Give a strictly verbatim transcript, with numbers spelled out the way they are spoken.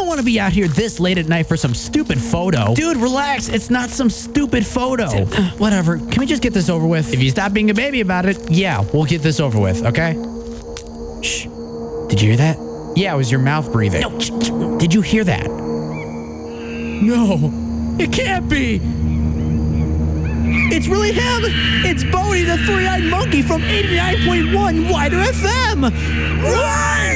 don't want to be out here this late at night for some stupid photo. Dude, relax. It's not some stupid photo. Whatever. Can we just get this over with? If you stop being a baby about it, yeah, we'll get this over with, okay? Shh. Did you hear that? Yeah, it was your mouth breathing. No, sh- sh- did you hear that? No, it can't be. It's really him. It's Bodie, the three-eyed monkey from eighty-nine point one Wider F M. Right!